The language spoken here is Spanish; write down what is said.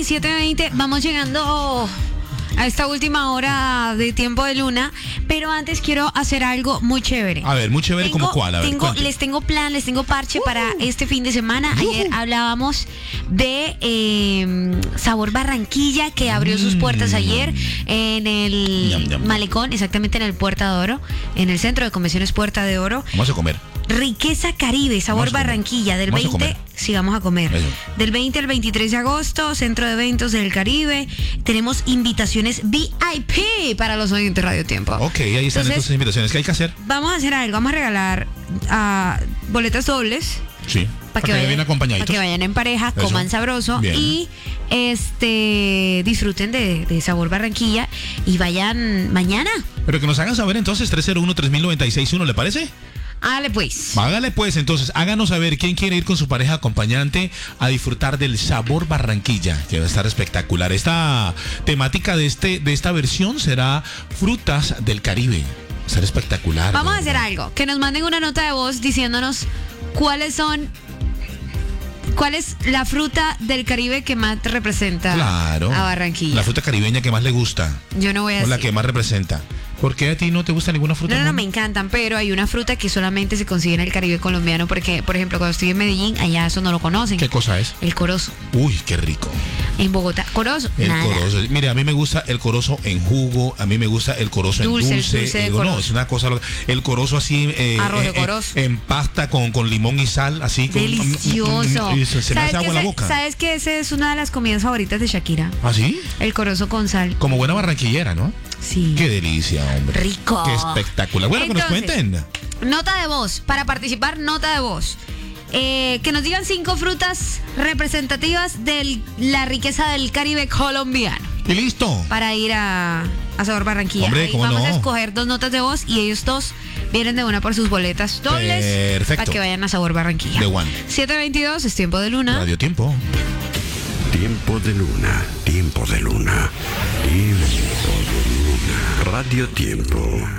y 7:20. Vamos llegando a esta última hora de Tiempo de Luna, pero antes quiero hacer algo muy chévere. A ver, muy chévere, ¿como cuál? A ver, les tengo plan, les tengo parche para este fin de semana. Ayer hablábamos de Sabor Barranquilla, que abrió sus puertas ayer en el Malecón, exactamente en el Puerta de Oro, en el Centro de Convenciones Puerta de Oro. Vamos a comer. Riqueza Caribe, Sabor Barranquilla, del 20, sí, vamos a comer. Eso. Del 20 al 23 de agosto, Centro de Eventos del Caribe. Tenemos invitaciones VIP para los oyentes de Radio Tiempo. Ok, ahí están estas invitaciones. ¿Qué hay que hacer? Vamos a hacer algo, vamos a regalar boletas dobles. Sí, para que vayan bien acompañaditos. Para que vayan en pareja, Eso. coman sabroso. Bien. Y disfruten de Sabor Barranquilla y vayan mañana. Pero que nos hagan saber entonces 301-3096-1, ¿le parece? Hágale pues. Hágale pues, entonces, háganos saber quién quiere ir con su pareja acompañante a disfrutar del Sabor Barranquilla, que va a estar espectacular. Esta temática de esta versión será frutas del Caribe. Va a estar espectacular. Vamos a hacer algo, que nos manden una nota de voz diciéndonos cuál es la fruta del Caribe que más representa a Barranquilla. La fruta caribeña que más le gusta. Yo no voy a decir. O la que más representa. ¿Por qué a ti no te gusta ninguna fruta? No, me encantan, pero hay una fruta que solamente se consigue en el Caribe colombiano, porque, por ejemplo, cuando estoy en Medellín, allá eso no lo conocen. ¿Qué cosa es? El corozo. Uy, qué rico. En Bogotá, corozo. El nada. corozo. Mire, a mí me gusta el corozo en jugo, a mí me gusta el corozo Dulce, en dulce. el dulce de corozo. No, es una cosa. El corozo así. Arroz de corozo. En pasta con limón y sal, así. Delicioso. Se me hace agua en la boca. ¿Sabes que esa es una de las comidas favoritas de Shakira? ¿Ah, sí? El corozo con sal. Como buena barranquillera, ¿no? Sí. Qué delicia, hombre. Rico. Qué espectacular. Bueno, Entonces, que nos cuenten. Nota de voz. Para participar, nota de voz. Que nos digan 5 frutas representativas de la riqueza del Caribe colombiano. Y listo. Para ir a Sabor Barranquilla. Hombre, Ahí ¿cómo vamos no? a escoger 2 notas de voz y ellos 2 vienen de una por sus boletas dobles. Perfecto. Para que vayan a Sabor Barranquilla. De one. 7:22, es Tiempo de Luna. Radio Tiempo. Tiempo de Luna, Tiempo de Luna, Tiempo de Luna. Radio Tiempo.